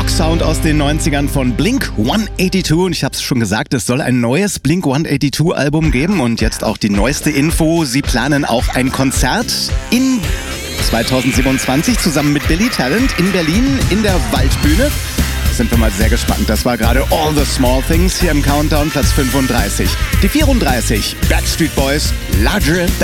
Rock-Sound aus den 90ern von Blink-182. Und ich habe es schon gesagt, es soll ein neues Blink-182-Album geben. Und jetzt auch die neueste Info. Sie planen auch ein Konzert in 2027 zusammen mit Billy Talent in Berlin in der Waldbühne. Sind wir mal sehr gespannt. Das war gerade All the Small Things hier im Countdown, Platz 35. Die 34, Backstreet Boys, Larger Than